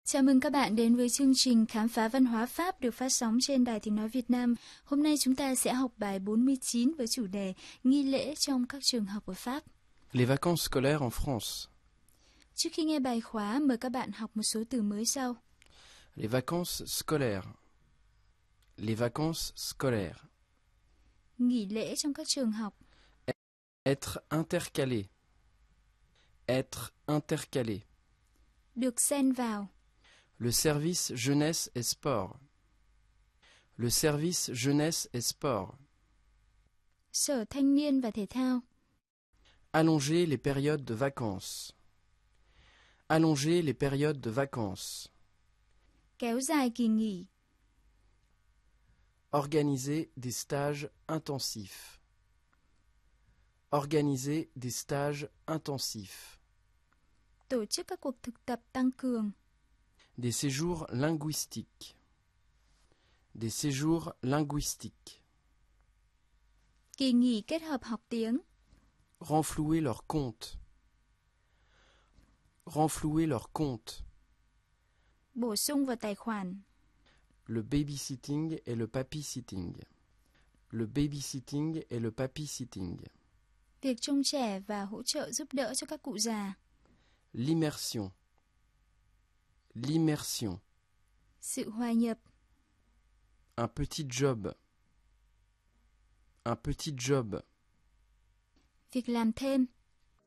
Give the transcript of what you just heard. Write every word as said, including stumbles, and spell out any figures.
Chào mừng các bạn đến với chương trình Khám phá văn hóa Pháp được phát sóng trên Đài Tiếng nói Việt Nam. Hôm nay chúng ta sẽ học bài bốn mươi chín với chủ đề nghi lễ trong các trường học ở Pháp. Les vacances scolaires en France. Trước khi nghe bài khóa, mời các bạn học một số từ mới sau. Les vacances scolaires. Les vacances scolaires. Nghỉ lễ trong các trường học. Être intercalé. Être intercalé. Được xen vào. Le service jeunesse et sport. Le service jeunesse et sport. Sở thanh niên và thể thao. Allonger les périodes de vacances. Allonger les périodes de vacances. Kéo dài kỳ nghỉ. Organiser des stages intensifs. Organiser des stages intensifs. Tổ chức các cuộc thực tập tăng cường. Des séjours linguistiques. Des séjours linguistiques. Kỳ nghỉ kết hợp học tiếng. Renflouer leurs comptes. Renflouer leurs comptes. Bổ sung vào tài khoản. Le babysitting et le papysitting. Le babysitting et le papysitting. Việc trông trẻ và hỗ trợ giúp đỡ cho các cụ già. L'immersion. L'immersion. Sự hòa nhập. Un petit job. Un petit job. Việc làm thêm.